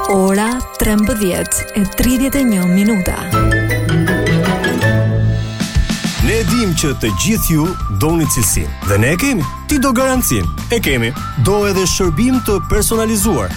Ora 13:31. Ne dim që të gjithë ju doni cilësinë. Dhe ne kemi. Ti do garancinë. E kemi. Do edhe shërbim të personalizuar.